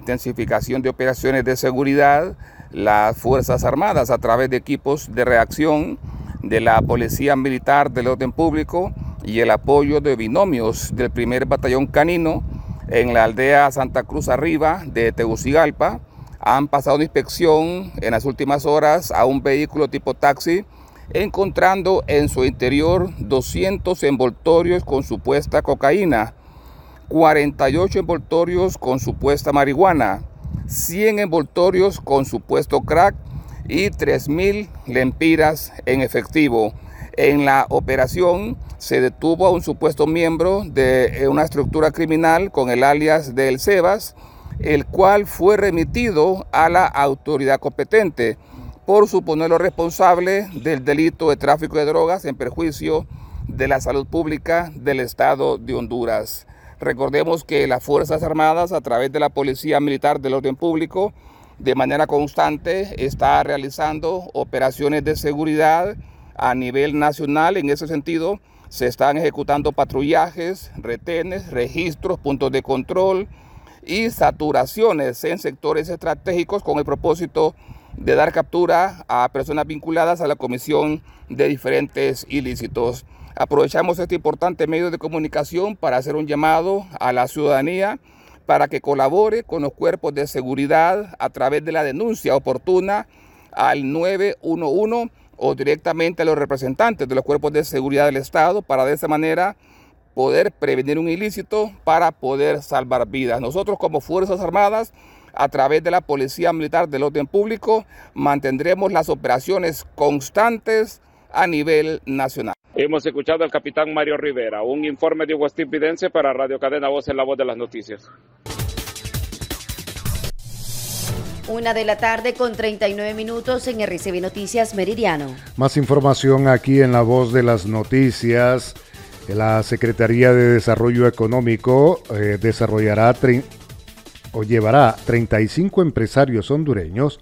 intensificación de operaciones de seguridad, las Fuerzas Armadas, a través de equipos de reacción de la Policía Militar del Orden Público y el apoyo de binomios del primer Batallón Canino en la aldea Santa Cruz Arriba de Tegucigalpa, han pasado una inspección en las últimas horas a un vehículo tipo taxi, encontrando en su interior 200 envoltorios con supuesta cocaína, 48 envoltorios con supuesta marihuana, 100 envoltorios con supuesto crack y 3.000 lempiras en efectivo. En la operación se detuvo a un supuesto miembro de una estructura criminal con el alias de El Sebas, el cual fue remitido a la autoridad competente por suponerlo responsable del delito de tráfico de drogas en perjuicio de la salud pública del Estado de Honduras. Recordemos que las Fuerzas Armadas, a través de la Policía Militar del Orden Público, de manera constante está realizando operaciones de seguridad a nivel nacional. En ese sentido, se están ejecutando patrullajes, retenes, registros, puntos de control y saturaciones en sectores estratégicos con el propósito de dar captura a personas vinculadas a la comisión de diferentes ilícitos. Aprovechamos este importante medio de comunicación para hacer un llamado a la ciudadanía para que colabore con los cuerpos de seguridad a través de la denuncia oportuna al 911 o directamente a los representantes de los cuerpos de seguridad del Estado para de esa manera poder prevenir un ilícito, para poder salvar vidas. Nosotros como Fuerzas Armadas, a través de la Policía Militar del Orden Público, mantendremos las operaciones constantes a nivel nacional. Hemos escuchado al capitán Mario Rivera, un informe de Hugo Steve Pidense para Radio Cadena Voz en la voz de las noticias. 1:39 p.m. en RCB Noticias Meridiano. Más información aquí en la voz de las noticias. La Secretaría de Desarrollo Económico llevará 35 empresarios hondureños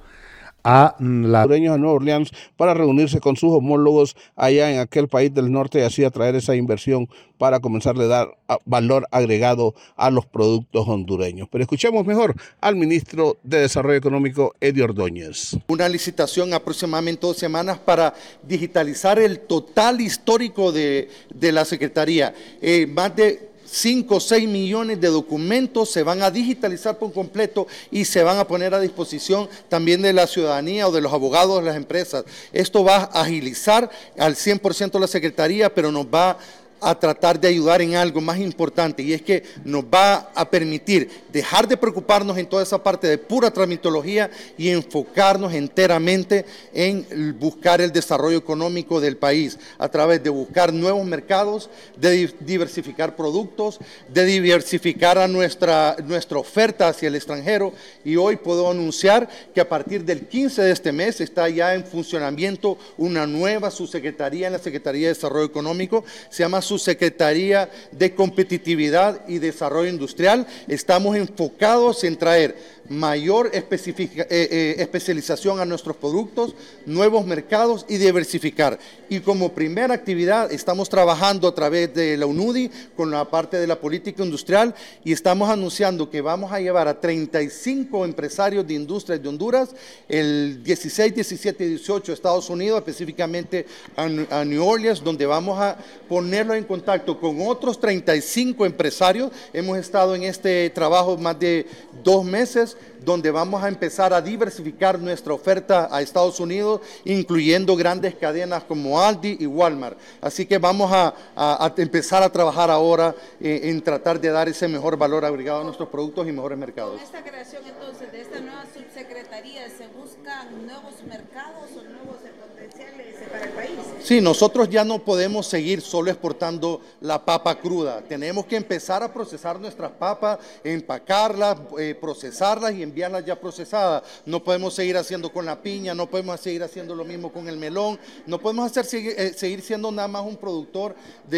a Nueva Orleans para reunirse con sus homólogos allá en aquel país del norte y así atraer esa inversión para comenzarle a dar valor agregado a los productos hondureños. Pero escuchemos mejor al ministro de Desarrollo Económico, Eddie Ordóñez. Una licitación aproximadamente 2 semanas para digitalizar el total histórico de la Secretaría. Más de 5 o 6 millones de documentos se van a digitalizar por completo y se van a poner a disposición también de la ciudadanía o de los abogados de las empresas. Esto va a agilizar al 100% la Secretaría, pero nos va a tratar de ayudar en algo más importante, y es que nos va a permitir dejar de preocuparnos en toda esa parte de pura tramitología y enfocarnos enteramente en buscar el desarrollo económico del país a través de buscar nuevos mercados, de diversificar productos, de diversificar a nuestra oferta hacia el extranjero. Y hoy puedo anunciar que a partir del 15 de este mes está ya en funcionamiento una nueva subsecretaría en la Secretaría de Desarrollo Económico, se llama Subsecretaría de Competitividad y Desarrollo Industrial. Estamos enfocados en traer mayor especialización a nuestros productos, nuevos mercados y diversificar. Y como primera actividad estamos trabajando a través de la UNUDI con la parte de la política industrial y estamos anunciando que vamos a llevar a 35 empresarios de industrias de Honduras el 16, 17 y 18 a Estados Unidos, específicamente a New Orleans, donde vamos a ponerlo en contacto con otros 35 empresarios. Hemos estado en este trabajo más de 2 meses, donde vamos a empezar a diversificar nuestra oferta a Estados Unidos, incluyendo grandes cadenas como Aldi y Walmart. Así que vamos a empezar a trabajar ahora en tratar de dar ese mejor valor agregado a nuestros productos y mejores mercados. Con esta creación entonces de esta nueva subsecretaría, ¿se buscan nuevos mercados o nuevos potenciales para el país? Sí, nosotros ya no podemos seguir solo exportando la papa cruda. Tenemos que empezar a procesar nuestras papas, empacarlas, procesarlas y enviarlas ya procesadas. No podemos seguir haciendo con la piña, no podemos seguir haciendo lo mismo con el melón, no podemos seguir siendo nada más un productor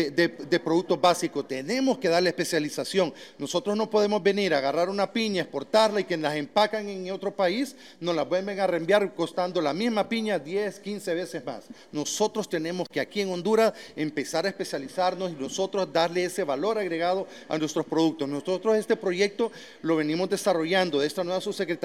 de productos básicos. Tenemos que darle especialización. Nosotros no podemos venir a agarrar una piña, exportarla y que las empacan en otro país, nos las vuelven a reenviar costando la misma piña 10, 15 veces más. Nosotros tenemos que aquí en Honduras empezar a especializarnos y nosotros darle ese valor agregado a nuestros productos. Nosotros este proyecto lo venimos desarrollando de esta nueva subsecretaría